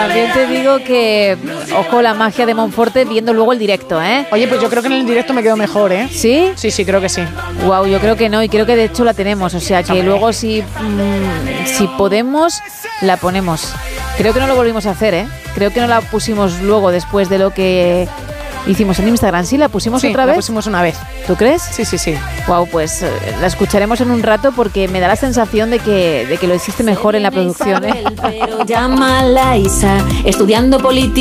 También te digo que, ojo, la magia de Monforte viendo luego el directo, ¿eh? Oye, pues yo creo que en el directo me quedo mejor, ¿eh? ¿Sí? Sí, creo que sí. Wow, yo creo que no, y creo que de hecho la tenemos, o sea que luego si podemos, la ponemos. Creo que no lo volvimos a hacer, ¿eh? Creo que no la pusimos luego después de lo que hicimos en Instagram. ¿Sí? ¿La pusimos otra vez? La pusimos una vez. ¿Tú crees? Sí. Wow, pues la escucharemos en un rato porque me da la sensación de que lo hiciste mejor en la producción, ¿eh? Pero llama a la Isa, estudiando política.